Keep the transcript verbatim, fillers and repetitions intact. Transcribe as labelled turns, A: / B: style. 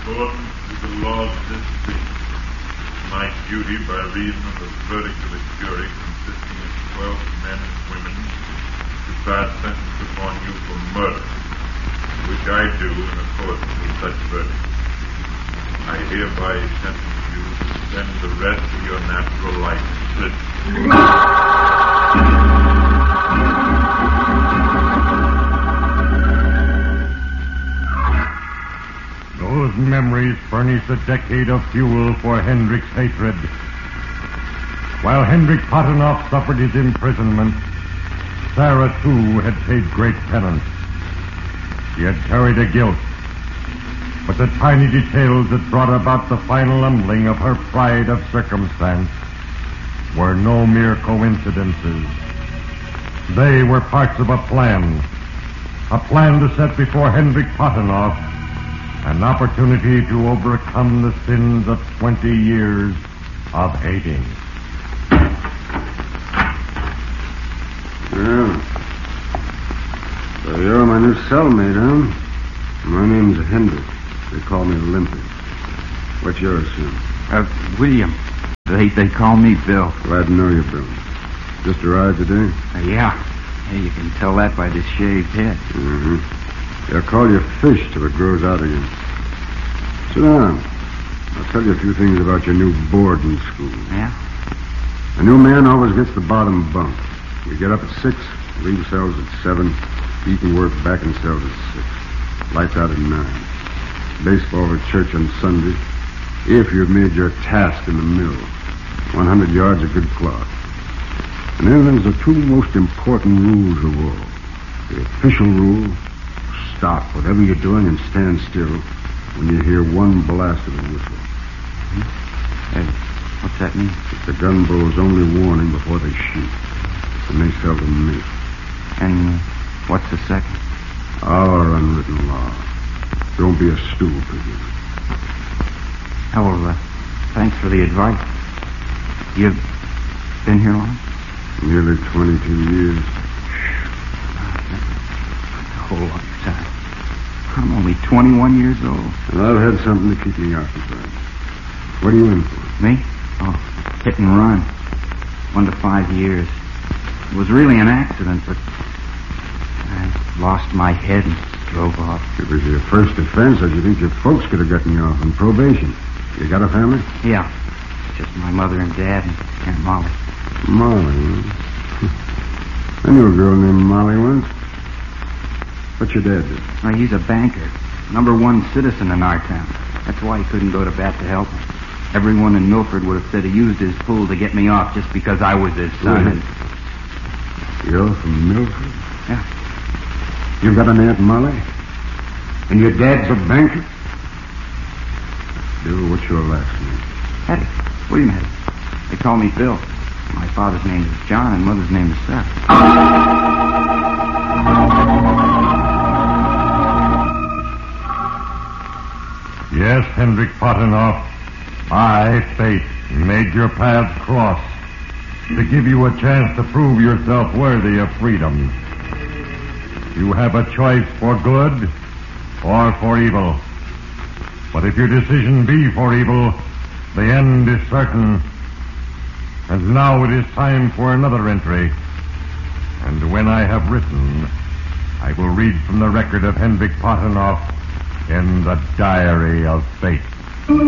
A: accordance with the laws of this state, my duty by reason of the verdict of a jury consisting of twelve men and women to pass sentence upon you for murder, which I do in accordance with such verdict. I hereby sentence you to spend the rest of your natural life in prison.
B: Those memories furnish a decade of fuel for Hendrik's hatred. While Hendrik Potinoff suffered his imprisonment, Sarah, too, had paid great penance. She had carried a guilt, but the tiny details that brought about the final humbling of her pride of circumstance were no mere coincidences. They were parts of a plan, a plan to set before Hendrik Potinoff an opportunity to overcome the sins of twenty years of hating.
C: Well, so you're my new cellmate, huh? My name's Hendrik. They call me Limpy. What's yours, son?
D: Uh, William. They they call me Bill.
C: Glad to know you, Bill. Just arrived today?
D: Uh, yeah. Yeah, you can tell that by this shaved head.
C: Mm-hmm. They'll call you Fish till it grows out again. Sit down. I'll tell you a few things about your new boarding school.
D: Yeah?
C: A new man always gets the bottom bunk. We get up at six, leave cells at seven, eat and work back in cells at six. Lights out at nine. Baseball or church on Sunday, if you've made your task in the mill. one hundred yards of good cloth. And then there's the two most important rules of all. The official rule: stop whatever you're doing and stand still when you hear one blast of the whistle.
D: Hmm? Hey, what's that mean?
C: It's the gunbo's only warning before they shoot. And they seldom miss.
D: And uh, what's the second?
C: Our unwritten law. Don't be a stool pigeon.
D: Oh, well, uh, thanks for the advice. You've been here long?
C: Nearly twenty-two years.
D: That's a whole lot of time. I'm only twenty-one years old.
C: And I've had something to keep me occupied. What are you in for?
D: Me? Oh, hit and run. One to five years. It was really an accident, but I lost my head and drove off.
C: If it was your first offense, I should think your folks could have gotten you off on probation. You got a family?
D: Yeah. Just my mother and dad and Aunt Molly.
C: Molly, huh? I knew a girl named Molly once. What's your dad do?
D: Well, he's a banker. Number one citizen in our town. That's why he couldn't go to bat to help me. Everyone in Milford would have said he used his pull to get me off just because I was his son. And...
C: You're from Milford?
D: Yeah.
C: You've got an Aunt Molly? And your dad's a banker? Bill, what's your last name?
D: Hetty. William Hetty. They call me Bill. My father's name is John and mother's name is Sarah.
B: Yes, Hendrik Potinoff. I, Fate, made your paths cross to give you a chance to prove yourself worthy of freedom. You have a choice for good or for evil. But if your decision be for evil, the end is certain. And now it is time for another entry. And when I have written, I will read from the record of Hendrik Potinoff in the Diary of Fate.